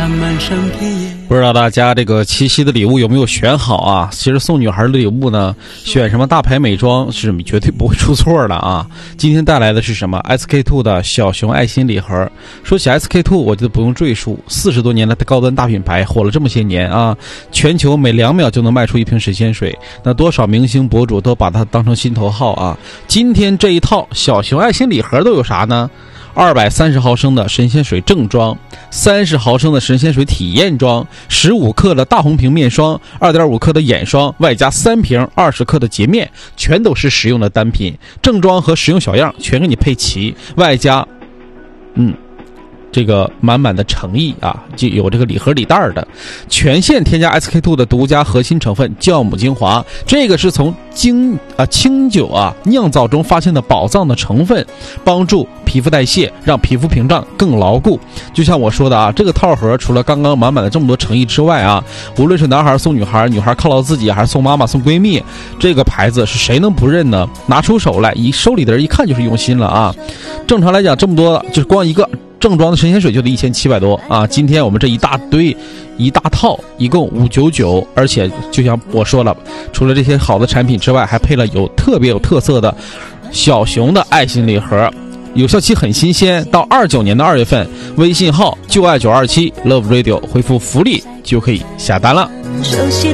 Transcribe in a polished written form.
满身皮也。 不知道大家这个七夕的礼物有没有选好啊？其实送女孩的礼物呢，选什么大牌美妆是绝对不会出错的啊。今天带来的是什么 SK-II 的小熊爱心礼盒。说起 SK-II 我觉得不用赘述，40多年的高端大品牌，火了这么些年啊，全球每2秒就能卖出一瓶神仙水，那多少明星博主都把它当成心头好啊。今天这一套小熊爱心礼盒都有啥呢？230毫升的神仙水正装，30毫升的神仙水体验装，15克的大红瓶面霜，2.5克的眼霜，外加3瓶20克的洁面，全都是实用的单品。正装和实用小样全给你配齐，外加这个满满的诚意啊，就有这个礼盒礼袋的，全线添加 SK-II 的独家核心成分酵母精华，这个是从清酒酿造中发现的宝藏的成分，帮助皮肤代谢，让皮肤屏障更牢固。就像我说的啊，这个套盒除了刚刚满满的这么多诚意之外啊，无论是男孩送女孩，女孩犒劳自己，还是送妈妈送闺蜜，这个牌子是谁能不认呢？拿出手来，收里的人一看就是用心了啊。正常来讲，这么多就是光一个正装的神仙水就得1700多啊！今天我们这一大堆一大套一共599，而且就像我说了，除了这些好的产品之外，还配了特别有特色的小熊的爱心礼盒，有效期很新鲜，到29年的2月份，微信号就爱927 Love Radio 回复福利就可以下单了。